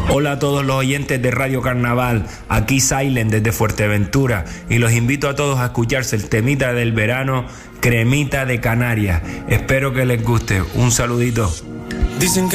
Hola a todos los oyentes de Radio Carnaval, aquí Silent desde Fuerteventura y los invito a todos a escucharse el temita del verano, Cremita de Canarias. Espero que les guste. Un saludito. Dicen que